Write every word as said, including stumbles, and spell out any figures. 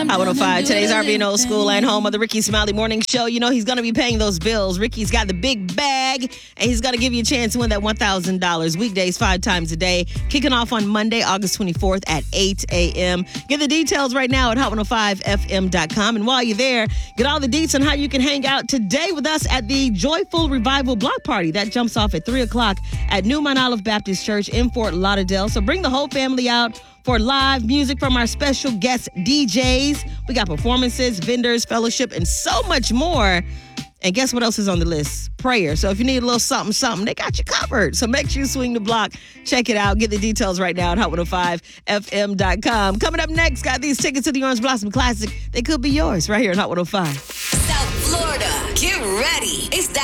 Hot one oh five, today's R B and Old School and home of the Ricky Smiley Morning Show. You know he's going to be paying those bills. Ricky's got the big bag, and he's going to give you a chance to win that one thousand dollars weekdays five times a day. Kicking off on Monday, August twenty-fourth at eight a.m. Get the details right now at hot one oh five f m dot com. And while you're there, get all the deets on how you can hang out today with us at the Joyful Revival Block Party. That jumps off at three o'clock at New Mount Olive Baptist Church in Fort Lauderdale. So bring the whole family out for live music from our special guest D Js. We got performances, vendors, fellowship, and so much more. And guess what else is on the list? Prayer. So if you need a little something, something, they got you covered. So make sure you swing the block. Check it out. Get the details right now at hot one oh five f m dot com. Coming up next, got these tickets to the Orange Blossom Classic. They could be yours right here at Hot one oh five. South Florida, get ready. It's that